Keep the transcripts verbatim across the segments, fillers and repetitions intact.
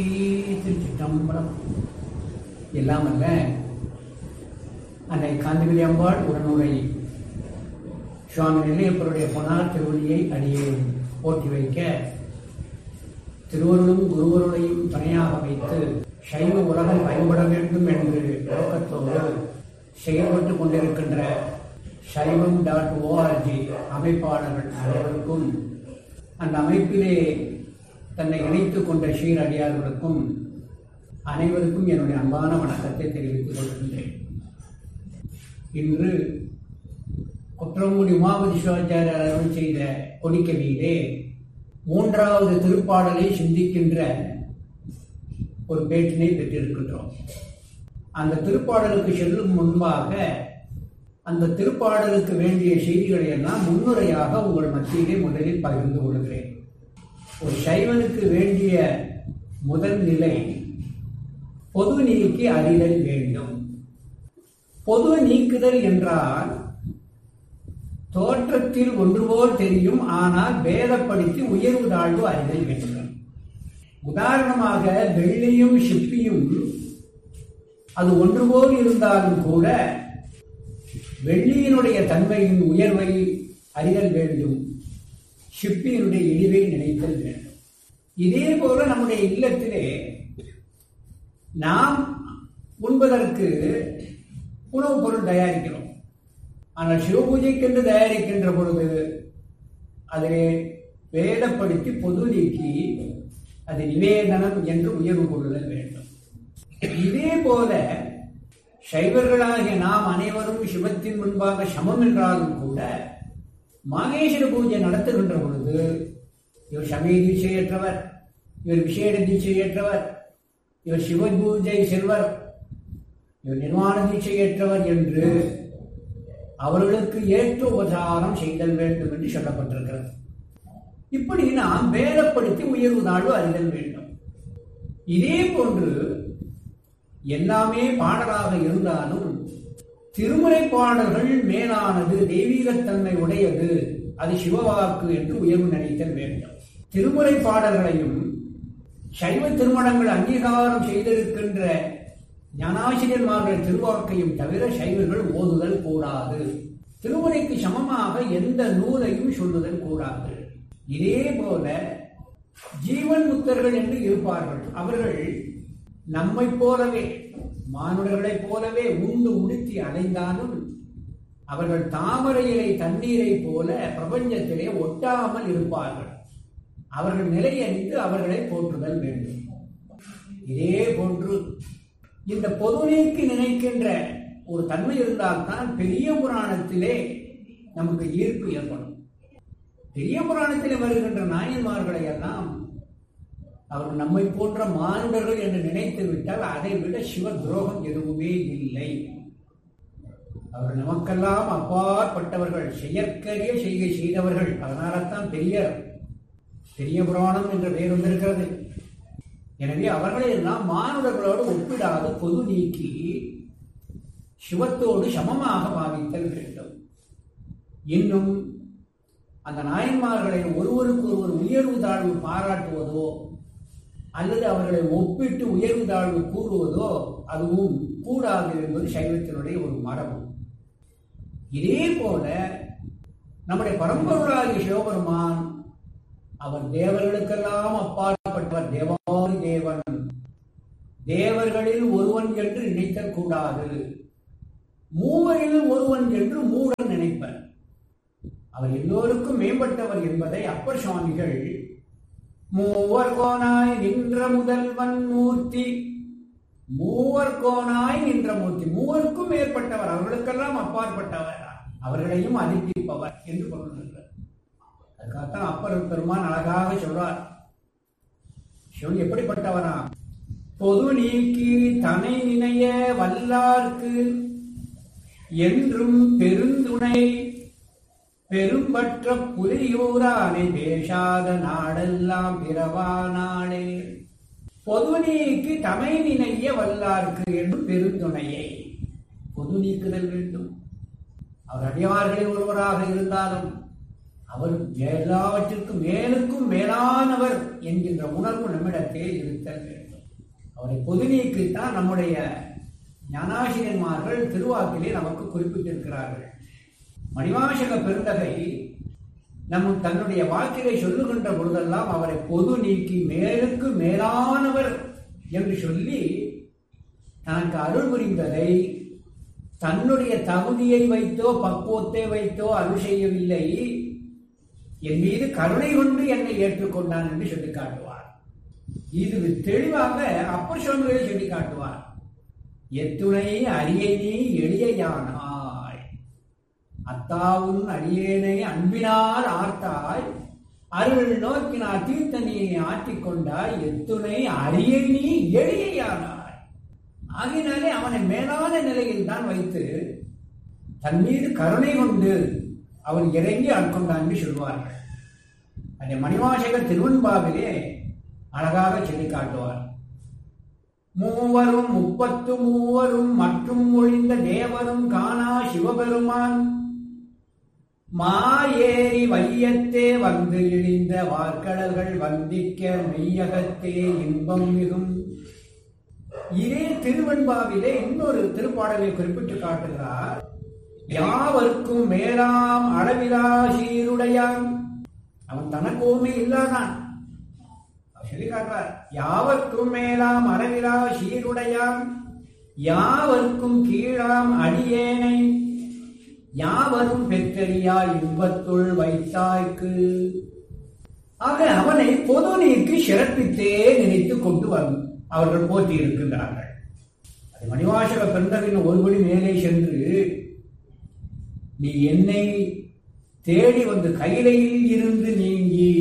திருச்சிற்றம்பலம். எல்லாம் அல்ல அன்னை காந்திமதி அம்பாள் உடனுரை சுவாமி நெல்லையப்பருடைய பொன்னார் திருவடியை அடியே போற்றி வைக்க திருவருளும் குருவருளையும் துணையாக வைத்து சைவ உலகம் பயன்பட வேண்டும் என்று நோக்கத்தோடு செயல்பட்டுக் கொண்டிருக்கின்ற சைவம் டாட் ஓஆர்ஜி அமைப்பாளர்கள் அனைவருக்கும், அந்த அமைப்பிலே தன்னை இணைத்துக் கொண்ட ஸ்ரீரடியார்களுக்கும் அனைவருக்கும் என்னுடைய அன்பான வணக்கத்தை தெரிவித்துக் கொள்கின்றேன். இன்று குற்றங்குடி உமாபதி சிவாச்சாரியர் அருள் செய்த கொடிக்கவியிலே மூன்றாவது திருப்பாடலை சிந்திக்கின்ற ஒரு பேட்டினை பெற்றிருக்கின்றோம். அந்த திருப்பாடலுக்கு செல்லும் முன்பாக அந்த திருப்பாடலுக்கு வேண்டிய செய்திகளை எல்லாம் முன்னுரையாக உங்கள் மத்தியிலே முதலில் பகிர்ந்து கொள்கிறேன். ஒரு சைவனுக்கு வேண்டிய முதல் நிலை பொது நீக்கி அறிதல் வேண்டும். பொது நீக்குதல் என்றால் தோற்றத்தில் ஒன்று போல் தெரியும், ஆனால் பேதப்படுத்தி உயர்வு தாழ்வு அறிதல் வேண்டும். உதாரணமாக வெள்ளியும் சிப்பியும் அது ஒன்று போல் இருந்தாலும் கூட வெள்ளியினுடைய தன்மையின் உயர்வை அறிதல் வேண்டும், சிப்பியினுடைய இழிவை நினைத்தல் வேண்டும். இதே போல நம்முடைய இல்லத்திலே நாம் உண்பதற்கு உணவுப் பொருள் தயாரிக்கிறோம். ஆனால் சிவபூஜைக்கென்று தயாரிக்கின்ற பொழுது அதிலே வேதப்படுத்தி பொது நீக்கி அது நிவேதனம் என்று உயர்வு கொள்ளுதல் வேண்டும். இதே போல சைவர்களாகிய நாம் அனைவரும் சிவத்தின் முன்பாக சமம் என்றாலும் கூட மாகேஸ்வர பூஜை நடத்துகின்ற பொழுது இவர் சமய தீட்சையற்றவர், இவர் விசேட தீட்சையற்றவர், இவர் சிவ பூஜை செல்வர், இவர் நிர்வாண தீட்சையற்றவர் என்று அவர்களுக்கு ஏற்ற உபசாரம் செய்தல் வேண்டும் என்று சொல்லப்பட்டிருக்கிறது. இப்படி நாம் வேதப்படுத்தி உயர்வு தாழ்வு அறிதல் வேண்டும். இதே போன்று எல்லாமே பாடலாக இருந்தாலும் திருமுறை பாடல்கள் மேலானது, தெய்வீகத்தன்மை உடையது, அது சிவவாக்கு என்று உயர்வு நினைத்தல் வேண்டும். திருமுறை பாடல்களையும் சைவ திருமணங்கள் அங்கீகாரம் செய்திருக்கின்ற ஞானாசிரியர்மார்கள் திருவாக்கையும் தவிர சைவர்கள் ஓதுதல் கூடாது. திருமுறைக்கு சமமாக எந்த நூலையும் சொல்லுதல் கூடாது. இதே போல ஜீவன் முக்தர்கள் என்று இருப்பார்கள். அவர்கள் நம்மை போலவே, மானுடர்களைப் போலவே உண்டு உடுத்தி அடைந்தாலும் அவர்கள் தாமரை இலை தண்ணீரை போல பிரபஞ்சத்திலே ஒட்டாமல் இருப்பார்கள். அவர்கள் நிலையறிந்து அவர்களை போற்றுதல் வேண்டும். இதே போன்று இந்த பொது நீக்கி நினைக்கின்ற ஒரு தன்மை இருந்தால்தான் பெரிய புராணத்திலே நமக்கு ஈர்ப்பு ஏற்படும். பெரிய புராணத்திலே வருகின்ற நாயன்மார்களை எல்லாம் அவர்கள் நம்மை போன்ற மானுடர்கள் என்று நினைத்து விட்டால் அதை விட சிவ துரோகம் எதுவுமே இல்லை. அவர்கள் நமக்கெல்லாம் அப்பாற்பட்டவர்கள், செயற்கரிய செய்கை செய்தவர்கள். அதனால்தான் பெரிய பெரிய புராணம் என்ற பெயர் வந்திருக்கிறது. எனவே அவர்களை எல்லாம் மானுடர்களோடு ஒப்பிடாது பொது நீக்கி சிவத்தோடு சமமாக பாவித்தல் வேண்டும். இன்னும் அந்த நாயன்மார்களை ஒருவருக்கு ஒருவர் உயர்வு தாழ்வு பாராட்டுவதோ அல்லது அவர்களை ஒப்பிட்டு உயர்வு தாழ்வு கூறுவதோ அதுவும் கூடாது என்பது சைவத்தினுடைய ஒரு மரபு. இதே போல நம்முடைய பரம்பொருளாகிய சிவபெருமான் அவர் தேவர்களுக்கெல்லாம் அப்பாற்பட்டவர், தேவாதி தேவன், தேவர்களில் ஒருவன் என்று நினைத்தல் கூடாது, மூவரில் ஒருவன் என்று மூடன் நினைப்பர். அவர் எல்லோருக்கும் மேம்பட்டவர் என்பதை அப்பர் சுவாமிகள் மூவர் கோனாய் நின்ற முதல்வன் மூர்த்தி, மூவர் கோனாய் நின்ற மூர்த்தி, மூவருக்கும் மேற்பட்டவர், அவர்களுக்கெல்லாம் அப்பாற்பட்டவர், அவர்களையும் அதிர்ப்பவர் என்று கொள்கின்றார். அதுக்காகத்தான் அப்பர் பெருமான் அழகாக சொல்றார், சிவன் எப்படிப்பட்டவனா? பொது நீக்கி தனை நினைய வல்லார்க்கு என்றும் பெருந்துணை பெரும்பற்ற புலியூரானை பேசாத நாடெல்லாம் பிறவா நாளே. பொது நீக்கி தமை நினைய வல்லார்க்கு என்றும் பெருந்துணையை பொது நீக்குதல் வேண்டும். அவர் அடியார்களில் ஒருவராக இருந்தாலும் அவர் எல்லாவற்றிற்கும் மேலுக்கும் மேலானவர் என்கின்ற உணர்வு நம்மிடத்தே இருத்தல் வேண்டும். அவரை பொது நீக்கித்தான் நம்முடைய ஞானாசிரியன்மார்கள் திருவாக்கிலே நமக்கு குறிப்பிட்டிருக்கிறார்கள். மணிவாசக பெருந்தகை நம் தன்னுடைய வாக்கிலே சொல்லுகின்ற பொழுதெல்லாம் அவரை பொது நீக்கி மேலுக்கு மேலானவர் என்று சொல்லி தனக்கு அருள் புரிந்ததை தன்னுடைய தகுதியை வைத்தோ பக்குவத்தை வைத்தோ அருள் செய்யவில்லை, என் மீது கருணை கொண்டு என்னை ஏற்றுக்கொண்டான் என்று சொல்லி காட்டுவார். இது தெளிவாக அப்பர் சுவாமிகளை சொல்லி காட்டுவார். எத்துணை அரியை நீ எளியானாய், அத்தாவும் அடியேனை அன்பினால் ஆர்த்தாய், அருள் நோக்கினார் தீர்த்தனியை ஆற்றிக்கொண்டாய், எத்துணை அரியை நீ எளியானாய். ஆகினாலே அவனை மேலான நிலையில் தான் வைத்து தன் மீது கருணை கொண்டு அவன் இறங்கி ஆட்கொண்டான் என்று சொல்வார்கள். அதை மணிவாசகர் திருவெண்பாவிலே அழகாக சொல்லி காட்டுவார். மூவரும் முப்பத்து மூவரும் மற்றும் ஒழிந்த தேவரும் காணா சிவபெருமான் மாயேறி வையத்தே வந்து இழிந்த வார்க்கடல்கள் வந்திக்க மெய்யகத்தே இன்பம் மிகும். இதே திருவெண்பாவிலே இன்னொரு திருப்பாடலை குறிப்பிட்டு காட்டுகிறார். யாவருக்கும் மேலாம் அளவிலா சீருடையான், அவன் தனக்கோமே இல்லாதான் சொல்லி காட்டுறார். யாவர்க்கும் மேலாம் அளவிலா சீருடையான், யாவர்க்கும் கீழாம் அடியேனை, யாவரும் பெற்றறியா இன்பத்துள் வைத்தாய்க்கு. ஆக அவனை பொது நீக்கி சிறப்பித்தே நினைத்து கொண்டு வரும் அவர்கள் போற்றி இருக்கின்றார்கள். அது மணிவாசக பெருந்தகின் ஒருபடி மேலே சென்று, நீ என்னை தேடி வந்து கையிலையில் இருந்து நீங்கி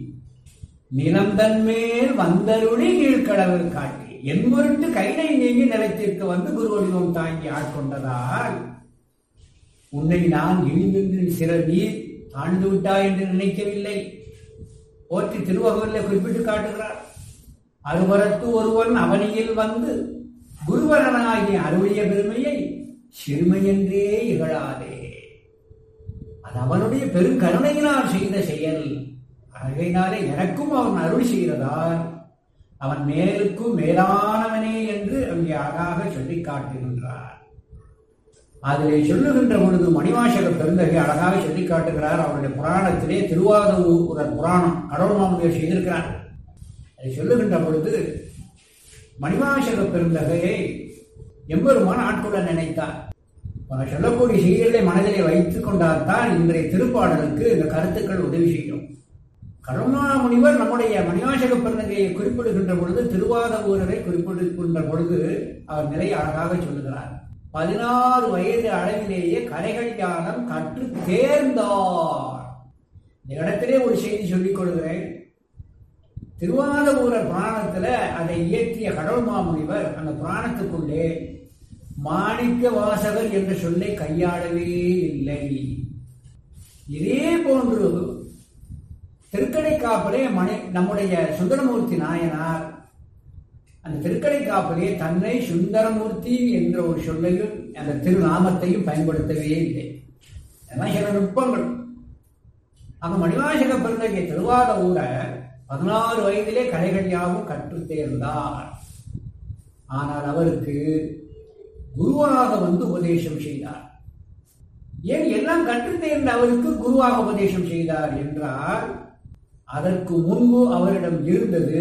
நிலந்தன்மேல் வந்தருளி கீழ்கடவுள் காட்டி என் பொருட்டு கையிலை நீங்கி நிலத்திற்கு வந்து குரு வடிவம் தாங்கி ஆட்கொண்டதால் உன்னை நான் இழிந்து சிற நீர் தாழ்ந்து விட்டாய் என்று நினைக்கவில்லை. போற்றி திருவகவலில் குறிப்பிட்டு காட்டுகிறார். அருவரத்து ஒருவன் அவனியில் வந்து குருவரனாகிய அருளிய பெருமையை சிறுமையென்றே இகழாதே. அது அவனுடைய பெருங்கருணையினால் செய்த செயல். ஆகையினாலே எனக்கும் அவன் அருள் செய்கிறதால் அவன் மேலுக்கும் மேலானவனே என்று அங்கே அழகாக சொல்லி காட்டுகின்றார். அதிலே சொல்லுகின்ற பொழுது மணிவாசக பெருந்தகை அழகாக சொல்லி காட்டுகிறார். அவருடைய புராணத்திலே திருவாதூரர் புராணம் கடவுள் மாமுனிவர் செய்திருக்கிறார். அதை சொல்லுகின்ற பொழுது மணிவாசக பெருந்தகையை எம்பெருமான் ஆட்கொள்ள நினைத்தார். சொல்லக்கூடிய செய்திகளை மனதிலே வைத்துக் கொண்டால்தான் இன்றைய திருப்பாடலுக்கு இந்த கருத்துக்கள் உதவி செய்யும். கருணாமுனிவர் நம்முடைய மணிவாசக பெருந்தகையை குறிப்பிடுகின்ற பொழுது திருவாதூரரை குறிப்பிடுகின்ற பொழுது அவர் நிலையை அழகாக சொல்லுகிறார். பதினாறு வயது அளவிலேயே கலைகள் ஞானம் கற்று தேர்ந்தார். இந்த இடத்திலே ஒரு செய்தி சொல்லிக் கொள்கிறேன். திருவாதூரர் புராணத்துல அதை இயற்றிய கடவுள் மாமுனிவர் அந்த புராணத்துக்குள்ளே மாணிக்க வாசகர் என்ற சொல்லை கையாளவே இல்லை. இதே போன்று திருக்கடைக்காப்பிலே மணி நம்முடைய சுந்தரமூர்த்தி நாயனார் அந்த திருக்கடைக்காப்பிலே தன்னை சுந்தரமூர்த்தி என்ற ஒரு சொல்லையும் அந்த திருநாமத்தையும் பயன்படுத்தவே இல்லை. அதெல்லாம் சில நுட்பங்கள். அந்த மணிவாசக பெருந்தகை திருவாதூரர் பதினாறு வயதிலே கலைகள் யாவும் கற்று தேர்ந்தார். ஆனால் அவருக்கு குருவாக வந்து உபதேசம் செய்தார். ஏன் எல்லாம் கற்று தேர்ந்த அவருக்கு குருவாக உபதேசம் செய்தார் என்றால், அதற்கு முன்பு அவரிடம் இருந்தது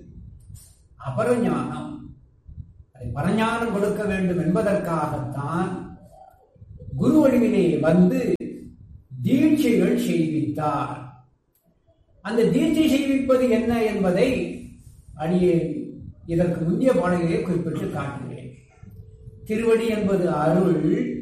அபரஞானம். அதை பரஞானம் கொடுக்க வேண்டும் என்பதற்காகத்தான் குரு வடிவிலே வந்து தீட்சைகள் செய்வித்தார். அந்த தீட்சை செய்விப்பது என்ன என்பதை அடியே இதற்கு முந்தைய பாடலிலே குறிப்பிட்டு காட்டுகிறேன். திருவடி என்பது அருள்.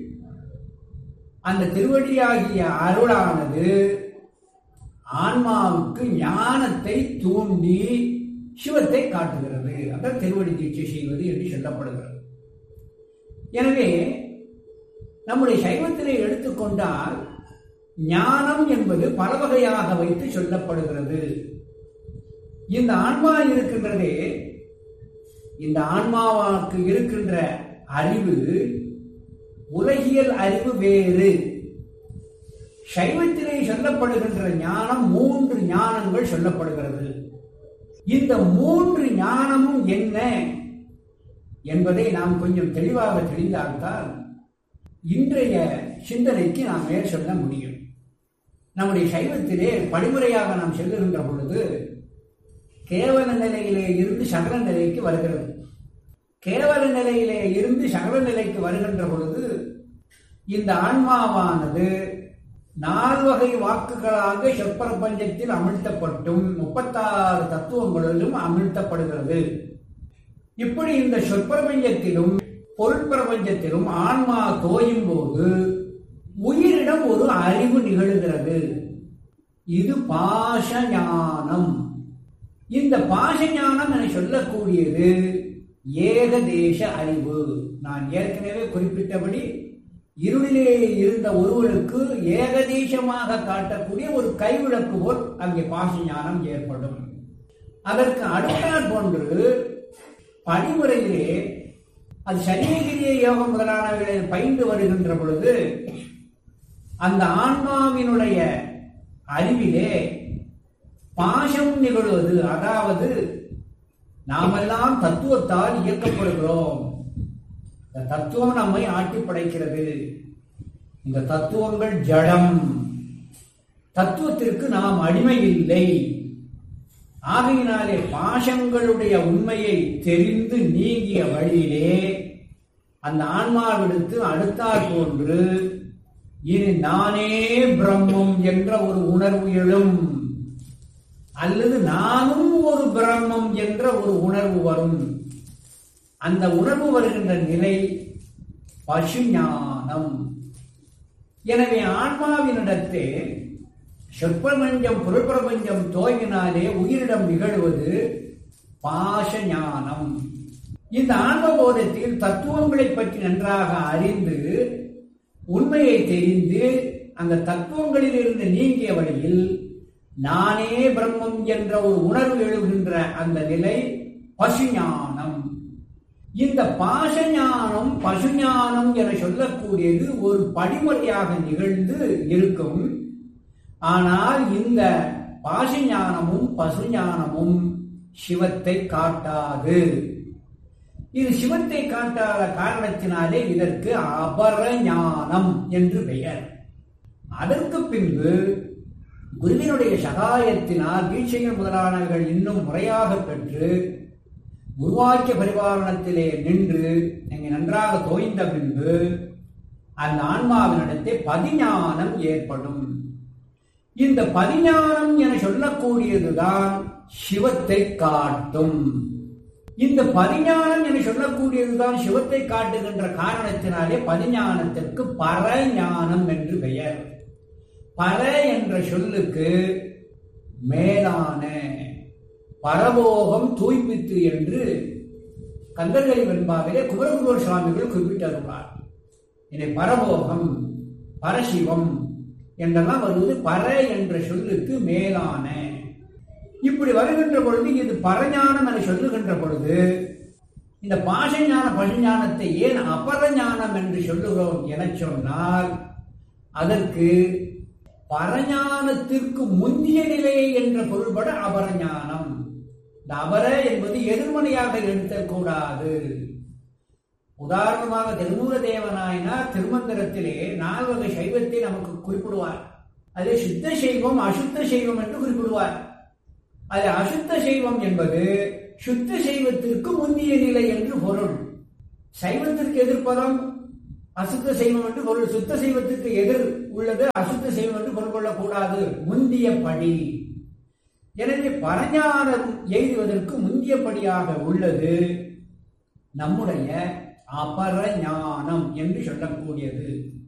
அந்த திருவடியாகிய அருளானது ஆன்மாவுக்கு ஞானத்தை தூண்டி சிவத்தை காட்டுகிறது. அந்த திருவடி தீட்சை செய்வது என்று சொல்லப்படுகிறது. எனவே நம்முடைய சைவத்திலே எடுத்துக்கொண்டால் ஞானம் என்பது பல வகையாக வைத்து சொல்லப்படுகிறது. இந்த ஆன்மா இருக்கின்றதே, இந்த ஆன்மாவுக்கு இருக்கின்ற அறிவு உலகியல் அறிவு வேறு. சைவத்திலே சொல்லப்படுகின்ற ஞானம் மூன்று ஞானங்கள் சொல்லப்படுகிறது. இந்த மூன்று ஞானமும் என்ன என்பதை நாம் கொஞ்சம் தெளிவாக தெரிந்தால்தான் இன்றைய சிந்தனைக்கு நாம் மேல் சொல்ல முடியும். நம்முடைய சைவத்திலே படிமுறையாக நாம் செல்லுகின்ற பொழுது கேவல நிலையிலே இருந்து சகல நிலைக்கு வருகிறது. கேவல நிலையிலே இருந்து சகல நிலைக்கு வருகின்ற பொழுது இந்த ஆன்மாவானது நால்வகை வாக்குகளாக செப்பிரபஞ்சத்தில் அமிழ்த்தப்பட்டும் முப்பத்தாறு தத்துவங்களிலும் அமிழ்த்தப்படுகிறது. இப்படி இந்த சொற்பிரபஞ்சத்திலும் பொருள் பிரபஞ்சத்திலும் ஆன்மா தோயும் போது உயிரிடம் ஒரு அறிவு நிகழ்கிறது. இது பாச ஞானம். இந்த பாச ஞானம் என சொல்லக்கூடியது ஏகதேச அறிவு. நான் ஏற்கனவே குறிப்பிட்டபடி இருளிலே இருந்த ஒருவருக்கு ஏகதேசமாக காட்டக்கூடிய ஒரு கைவிளக்கு போல் அங்கே பாச ஞானம் ஏற்படும். அதற்கு அடுத்தாற் போன்று படிமுறையிலே அது சரியகிரிய யோகம் முதலானவர்களை பயின்று வருகின்ற பொழுது அந்த ஆன்மாவினுடைய அறிவிலே பாசம் நிகழ்வது, அதாவது நாமெல்லாம் தத்துவத்தால் இயக்கப்படுகிறோம். இந்த தத்துவம் நம்மை ஆட்டி படைக்கிறது. இந்த தத்துவங்கள் ஜடம். தத்துவத்திற்கு நாம் அடிமை இல்லை. ஆகையினாலே பாசங்களுடைய உண்மையை தெரிந்து நீங்கிய வழியிலே அந்த ஆன்மாவிடுத்து அடுத்தாற் போன்று இனி நானே பிரம்மம் என்ற ஒரு உணர்வு எழும், அல்லது நானும் ஒரு பிரம்மம் என்ற ஒரு உணர்வு வரும். அந்த உணர்வு வருகின்ற நிலை பசு ஞானம். எனவே ஆன்மாவினிடத்தே சொற்பிரபஞ்சம் பொருள் பிரபஞ்சம் தோய்வினாலே உயிரிடம் நிகழ்வது பாச ஞானம். இந்த ஆன்மபோதத்தில் தத்துவங்களை பற்றி நன்றாக அறிந்து உண்மையை தெரிந்து அந்த தத்துவங்களில் இருந்து நீங்கிய வழியில் நானே பிரம்மம் என்ற ஒரு உணர்வு எழுகின்ற அந்த நிலை பசுஞானம். இந்த பாசஞானம் பசுஞானம் என சொல்லக்கூடியது ஒரு படிமுறையாக நிகழ்ந்து இருக்கும். ஆனால் இந்த பாசஞானமும் பசுஞானமும் சிவத்தை காட்டாது. இது சிவத்தை காட்டாத காரணத்தினாலே இதற்கு அபர ஞானம் என்று பெயர். அதற்கு பின்பு குருவினுடைய சகாயத்தினால் தீட்சைகள் முதலானவர்கள் இன்னும் முறையாக பெற்று குருவாக்கிய பரிபாலனத்திலே நின்று இங்கே நன்றாக தோய்ந்த பின்பு அந்த ஆன்மாவினிடத்தை பதிஞானம் ஏற்படும். இந்த பதிஞானம் என சொல்லக்கூடியதுதான் சிவத்தை காட்டும். இந்த பதிஞானம் என சொல்லக்கூடியதுதான் சிவத்தை காட்டுகின்ற காரணத்தினாலே பதிஞானத்திற்கு பரஞானம் என்று பெயர். பர என்ற சொல்லுக்கு மேலான, பரபோகம் தூய்மித்து என்று கந்தர்கரி வெண்பாவிலே குமரகுருவர் சுவாமிகள் குறிப்பிட்டார். இதை பரபோகம் பரசிவம் என்றெல்லாம் வருவது பர என்ற சொல்லுக்கு மேலான. இப்படி வருகின்ற பொழுது இது பரஞானம் என சொல்லுகின்ற பொழுது இந்த பாசஞான பசுஞானத்தை ஏன் அபரஞானம் என்று சொல்லுகிறோம் என சொன்னால் அதற்கு பரஞானத்திற்கு முந்திய நிலை என்ற பொருள்பட அபரஞானம். இந்த அபர என்பது எதிர்மனையாக எடுத்தக்கூடாது. உதாரணமாக திருமூல தேவநாயனார் திருமந்திரத்திலே நால்வகை சைவத்தை நமக்கு குறிப்பிடுவார். அதை சுத்த சைவம் அசுத்த சைவம் என்று குறிப்பிடுவார். அது அசுத்த சைவம் என்பது சுத்த சைவத்திற்கு முந்திய நிலை என்று பொருள். சைவத்திற்கு எதிர்ப்பதம் அசுத்த சைவம் என்று பொருள். சுத்த சைவத்திற்கு எதிர் உள்ளது அசுத்த சைவம் என்று பொருள் கொள்ளக்கூடாது. முந்திய படி. எனவே பரஞானம் எய்துவதற்கு முந்திய படியாக உள்ளது நம்முடைய அபர ஞானம் என்று சொல்லக்கூடியது.